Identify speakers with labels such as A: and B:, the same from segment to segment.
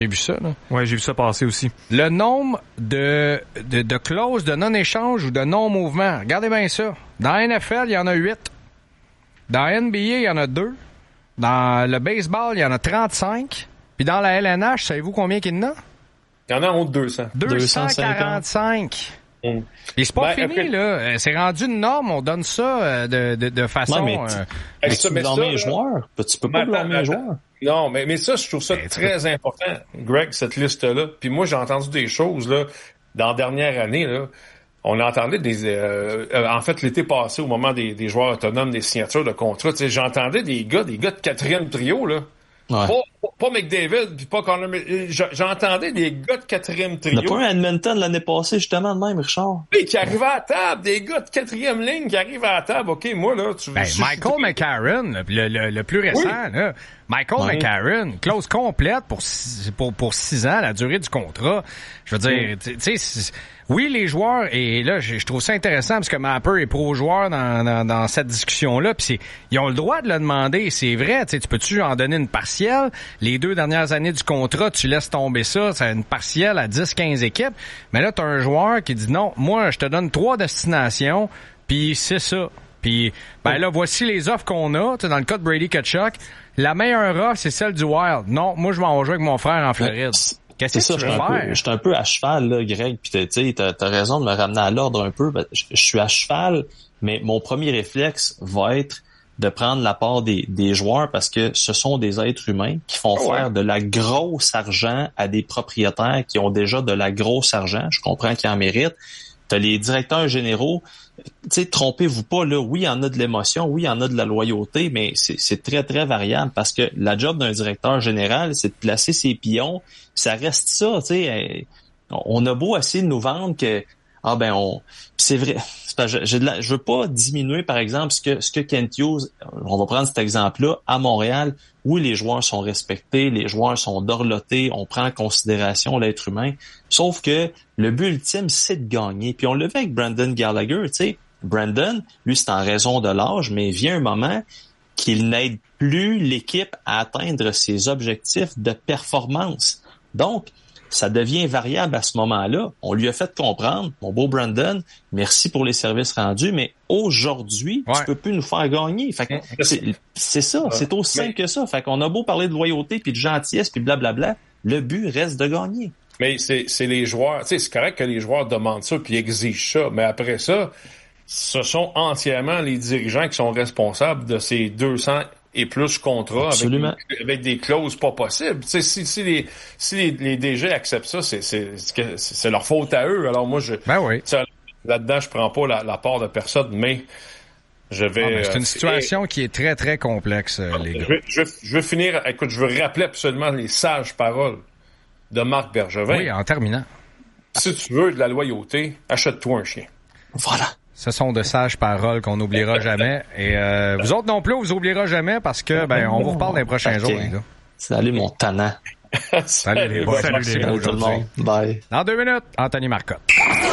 A: J'ai vu ça, là.
B: Ouais, j'ai vu ça passer aussi.
A: Le nombre de clauses de non-échange ou de non-mouvement. Regardez bien ça. Dans la NFL, il y en a 8. Dans la NBA, il y en a 2. Dans le baseball, il y en a 35. Puis dans la LNH, savez-vous combien qu'il y en a?
C: Il y en a entre 200.
A: 245. Et c'est pas fini, là. C'est rendu une norme. On donne ça de façon...
D: Ouais, mais tu blâmes les joueurs. Tu peux pas blâmer les joueurs.
C: Non, mais ça, je trouve ça très important, Greg, cette liste-là. Puis moi, j'ai entendu des choses, là, dans la dernière année, là. On entendait en fait, l'été passé, au moment des joueurs autonomes, des signatures de contrats, tu sais, j'entendais des gars de quatrième trio, là.
D: Ouais.
C: Pas McDavid, puis pas Connor, mais j'entendais des gars de quatrième trio.
D: Il n'y a pas un Edmonton l'année passée, justement, de même, Richard.
C: Oui, qui arrivaient à la table, des gars de quatrième ligne qui arrivent à la table. OK, moi, là,
A: Michael McCarron, le plus récent, oui. Là. Michael McCarron, clause complète pour 6 ans, la durée du contrat. Je veux dire, tu sais, oui, les joueurs, et là, je trouve ça intéressant parce que Mapper est pro-joueur dans cette discussion-là, puis ils ont le droit de le demander, c'est vrai, tu peux-tu en donner une partielle? Les 2 dernières années du contrat, tu laisses tomber ça, c'est une partielle à 10-15 équipes, mais là, t'as un joueur qui dit non, moi, je te donne 3 destinations, puis c'est ça. Puis, là, voici les offres qu'on a, dans le cas de Brady Tkachuk, la meilleure offre, c'est celle du Wild. Non, moi, je vais en jouer avec mon frère en Floride. Qu'est-ce que tu veux faire?
D: Je suis un peu à cheval, là, Greg, puis tu sais, t'as raison de me ramener à l'ordre un peu. Je suis à cheval, mais mon premier réflexe va être de prendre la part des joueurs parce que ce sont des êtres humains qui font faire de la grosse argent à des propriétaires qui ont déjà de la grosse argent. Je comprends qu'ils en méritent. T'as les directeurs généraux. Tu sais, trompez-vous pas, là. Oui, il y en a de l'émotion, oui, il y en a de la loyauté, mais c'est très, très variable parce que la job d'un directeur général, c'est de placer ses pions. Ça reste ça, tu sais. On a beau essayer de nous vendre que, c'est vrai. Je veux pas diminuer, par exemple, ce que Kent Hughes, on va prendre cet exemple-là, à Montréal, oui, les joueurs sont respectés, les joueurs sont dorlotés, on prend en considération l'être humain. Sauf que le but ultime, c'est de gagner. Puis on le fait avec Brendan Gallagher, tu sais. Brendan, lui, c'est en raison de l'âge, mais il vient un moment qu'il n'aide plus l'équipe à atteindre ses objectifs de performance. Donc, ça devient variable à ce moment-là. On lui a fait comprendre, mon beau Brandon, merci pour les services rendus, mais aujourd'hui, tu peux plus nous faire gagner. Fait que c'est ça, c'est aussi simple que ça. Fait qu'on a beau parler de loyauté puis de gentillesse puis blablabla, le but reste de gagner.
C: Mais c'est les joueurs, tu sais, c'est correct que les joueurs demandent ça puis exigent ça, mais après ça, ce sont entièrement les dirigeants qui sont responsables de ces 200 et plus contrats avec des clauses pas possibles. Tu sais, si les DG acceptent ça, c'est leur faute à eux. Alors moi, là-dedans, je prends pas la part de personne, mais je vais...
A: c'est une situation qui est très, très complexe, les gars.
C: Je veux finir... Écoute, je veux rappeler absolument les sages paroles de Marc Bergevin.
A: Oui, en terminant.
C: Si tu veux de la loyauté, achète-toi un chien.
D: Voilà.
A: Ce sont de sages paroles qu'on n'oubliera jamais. Et vous autres non plus, on vous oubliera jamais parce que on vous reparle dans les prochains jours, les gars.
D: Salut mon tannant.
A: Salut les boys.
D: Salut tout le monde. Bye.
A: Dans 2 minutes, Anthony Marcotte.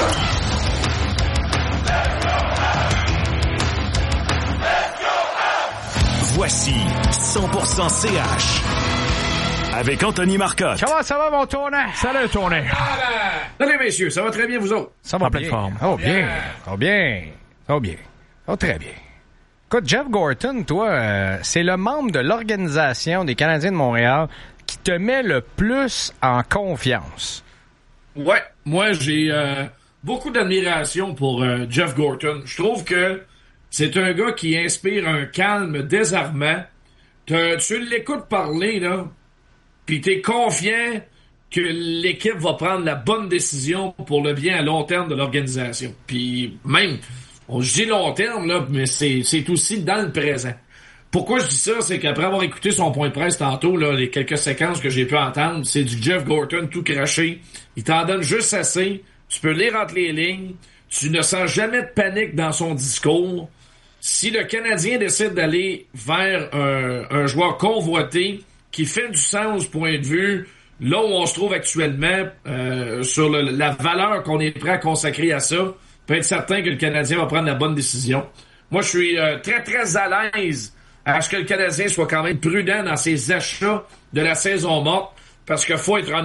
E: Voici 100% CH. Avec Anthony Marcotte.
A: Comment ça va, mon tournant? Salut, tournant.
F: Salut, messieurs. Ça va très bien, vous autres?
A: Ça va en pleine forme. Oh, bien. Ça va bien. Ça va bien. Ça va très bien. Écoute, Jeff Gorton, toi, c'est le membre de l'Organisation des Canadiens de Montréal qui te met le plus en confiance.
F: Ouais. Moi, j'ai beaucoup d'admiration pour Jeff Gorton. Je trouve que c'est un gars qui inspire un calme désarmant. Tu l'écoutes parler, là, puis t'es confiant que l'équipe va prendre la bonne décision pour le bien à long terme de l'organisation. Puis même, je dis long terme, là, mais c'est aussi dans le présent. Pourquoi je dis ça? C'est qu'après avoir écouté son point de presse tantôt, là, les quelques séquences que j'ai pu entendre, c'est du Jeff Gorton tout craché. Il t'en donne juste assez. Tu peux lire entre les lignes. Tu ne sens jamais de panique dans son discours. Si le Canadien décide d'aller vers un joueur convoité qui fait du sens point de vue là où on se trouve actuellement sur la valeur qu'on est prêt à consacrer à ça, peut être certain que le Canadien va prendre la bonne décision. Moi, je suis très, très à l'aise à ce que le Canadien soit quand même prudent dans ses achats de la saison morte parce qu'il faut être honnête.